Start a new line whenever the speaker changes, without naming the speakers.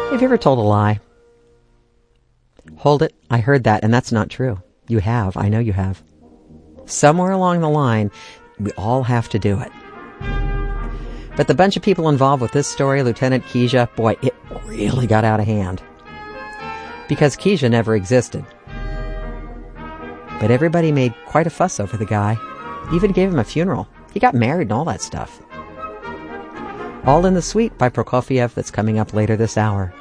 Have you ever told a lie? Hold it, I heard that, and that's not true. You have, I know you have. Somewhere along the line, we all have to do it. But the bunch of people involved with this story, Lieutenant Keisha, boy, it really got out of hand. Because Keisha never existed. But everybody made quite a fuss over the guy. Even gave him a funeral. He got married and all that stuff. All in the Suite by Prokofiev that's coming up later this hour.